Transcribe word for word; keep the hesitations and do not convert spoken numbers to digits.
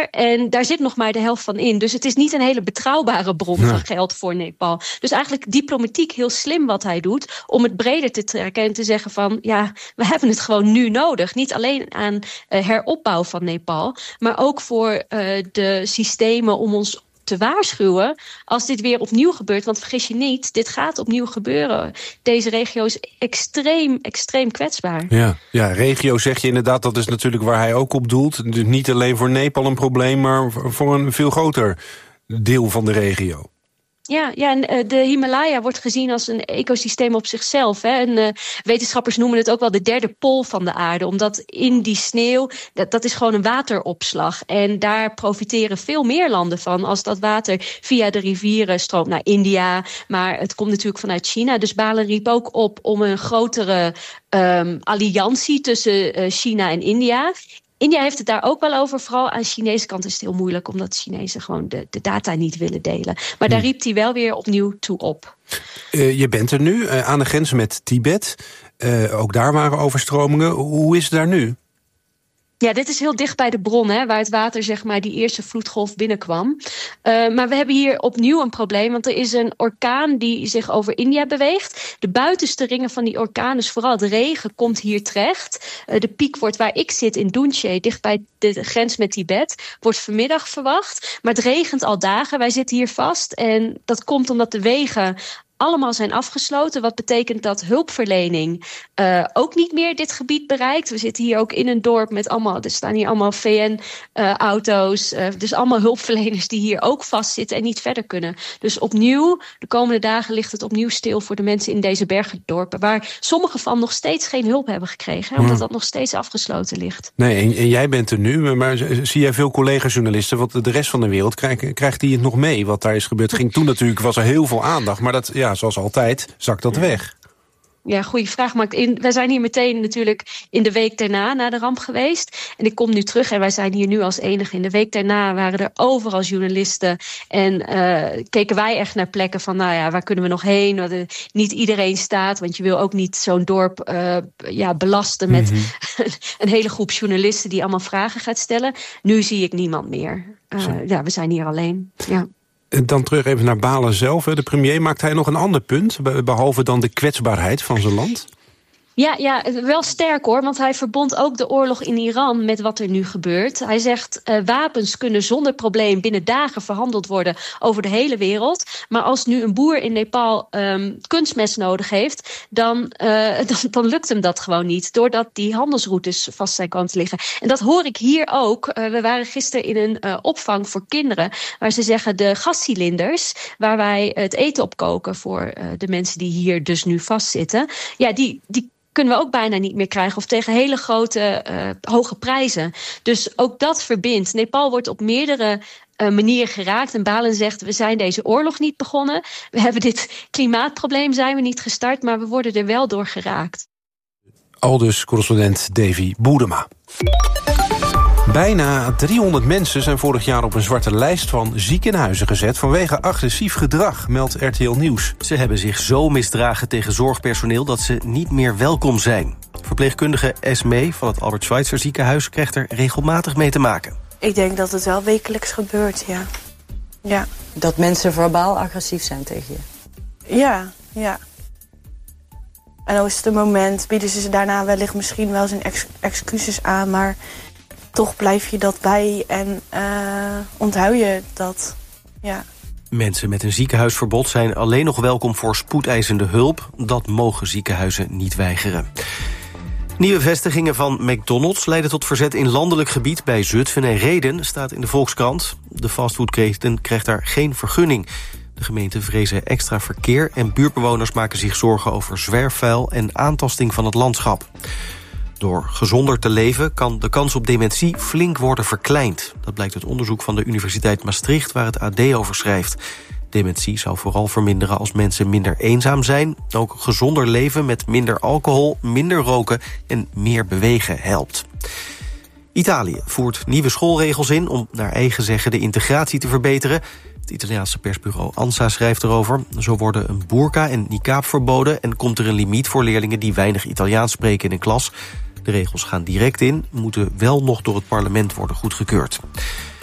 dollar. En daar zit nog maar de helft van in. Dus het is niet een hele betrouwbare bron ja. van geld voor Nepal. Dus eigenlijk diplomatiek heel slim wat hij doet, om het breder te trekken en te zeggen van, ja, we hebben het gewoon nu nodig. Niet alleen aan uh, heropbouw van Nepal, maar ook voor uh, de systemen om ons te waarschuwen als dit weer opnieuw gebeurt. Want vergis je niet, dit gaat opnieuw gebeuren. Deze regio is extreem, extreem kwetsbaar. Ja, ja, regio zeg je inderdaad, dat is natuurlijk waar hij ook op doelt. Dus niet alleen voor Nepal een probleem, maar voor een veel groter deel van de regio. Ja, ja, en de Himalaya wordt gezien als een ecosysteem op zichzelf. Hè. En, uh, wetenschappers noemen het ook wel de derde pool van de aarde. Omdat in die sneeuw, dat, dat is gewoon een wateropslag. En daar profiteren veel meer landen van als dat water via de rivieren stroomt naar India. Maar het komt natuurlijk vanuit China. Dus Balen riep ook op om een grotere um, alliantie tussen uh, China en India. India heeft het daar ook wel over. Vooral aan de Chinese kant is het heel moeilijk, omdat de Chinezen gewoon de, de data niet willen delen. Maar daar riep hij wel weer opnieuw toe op. Uh, je bent er nu, uh, aan de grens met Tibet. Uh, ook daar waren overstromingen. Hoe is het daar nu? Ja, dit is heel dicht bij de bron, hè, waar het water, zeg maar, die eerste vloedgolf binnenkwam. Uh, maar we hebben hier opnieuw een probleem, want er is een orkaan die zich over India beweegt. De buitenste ringen van die orkaan, dus vooral het regen, komt hier terecht. Uh, de piek wordt waar ik zit in Dunche, dicht bij de grens met Tibet, wordt vanmiddag verwacht. Maar het regent al dagen, wij zitten hier vast. En dat komt omdat de wegen allemaal zijn afgesloten. Wat betekent dat hulpverlening uh, ook niet meer dit gebied bereikt. We zitten hier ook in een dorp met allemaal, er staan hier allemaal V N-auto's. Uh, uh, dus allemaal hulpverleners die hier ook vastzitten en niet verder kunnen. Dus opnieuw, de komende dagen ligt het opnieuw stil voor de mensen in deze bergendorpen, waar sommigen van nog steeds geen hulp hebben gekregen, hè, omdat hmm. dat nog steeds afgesloten ligt. Nee, en, en jij bent er nu, maar zie jij veel collega-journalisten, want de rest van de wereld krijgt, krijgt die het nog mee, wat daar is gebeurd? Ging toen natuurlijk, was er heel veel aandacht, maar dat, ja, zoals altijd, zakt dat weg. Ja, goede vraag. Maar in, wij zijn hier meteen natuurlijk in de week daarna na de ramp geweest. En ik kom nu terug en wij zijn hier nu als enige. In de week daarna waren er overal journalisten. En uh, keken wij echt naar plekken van, nou ja, waar kunnen we nog heen? Waar de, niet iedereen staat, want je wil ook niet zo'n dorp uh, ja, belasten met mm-hmm. een hele groep journalisten die allemaal vragen gaat stellen. Nu zie ik niemand meer. Uh, ja, we zijn hier alleen. Ja. Dan terug even naar Balen zelf. De premier, maakt hij nog een ander punt, behalve dan de kwetsbaarheid van zijn land? Ja, ja, wel sterk hoor, want hij verbond ook de oorlog in Iran met wat er nu gebeurt. Hij zegt, uh, wapens kunnen zonder probleem binnen dagen verhandeld worden over de hele wereld. Maar als nu een boer in Nepal um, kunstmest nodig heeft, dan, uh, dan, dan lukt hem dat gewoon niet, doordat die handelsroutes vast zijn komen te liggen. En dat hoor ik hier ook. Uh, we waren gisteren in een uh, opvang voor kinderen, waar ze zeggen de gascilinders, waar wij het eten op koken voor uh, de mensen die hier dus nu vastzitten, ja, die, die kunnen we ook bijna niet meer krijgen, of tegen hele grote, uh, hoge prijzen. Dus ook dat verbindt. Nepal wordt op meerdere uh, manieren geraakt. En Balen zegt, we zijn deze oorlog niet begonnen. We hebben dit klimaatprobleem zijn we niet gestart, maar we worden er wel door geraakt. Aldus correspondent Davy Boedema. Bijna driehonderd mensen zijn vorig jaar op een zwarte lijst van ziekenhuizen gezet vanwege agressief gedrag, meldt R T L Nieuws. Ze hebben zich zo misdragen tegen zorgpersoneel dat ze niet meer welkom zijn. Verpleegkundige Esmee van het Albert Schweitzer ziekenhuis krijgt er regelmatig mee te maken. Ik denk dat het wel wekelijks gebeurt, ja. ja. Dat mensen verbaal agressief zijn tegen je? Ja, ja. En dan is het een moment, bieden ze daarna wellicht misschien wel zijn ex- excuses aan, maar toch blijf je dat bij en uh, onthoud je dat, ja. Mensen met een ziekenhuisverbod zijn alleen nog welkom voor spoedeisende hulp. Dat mogen ziekenhuizen niet weigeren. Nieuwe vestigingen van McDonald's leiden tot verzet in landelijk gebied bij Zutphen en Rheden, staat in de Volkskrant. De fastfoodketen krijgt daar geen vergunning. De gemeenten vrezen extra verkeer en buurtbewoners maken zich zorgen over zwerfvuil en aantasting van het landschap. Door gezonder te leven kan de kans op dementie flink worden verkleind. Dat blijkt uit onderzoek van de Universiteit Maastricht, waar het A D over schrijft. Dementie zou vooral verminderen als mensen minder eenzaam zijn. Ook gezonder leven met minder alcohol, minder roken en meer bewegen helpt. Italië voert nieuwe schoolregels in om naar eigen zeggen de integratie te verbeteren. Het Italiaanse persbureau ANSA schrijft erover. Zo worden een boerka en niqab verboden en komt er een limiet voor leerlingen die weinig Italiaans spreken in een klas. De regels gaan direct in, moeten wel nog door het parlement worden goedgekeurd.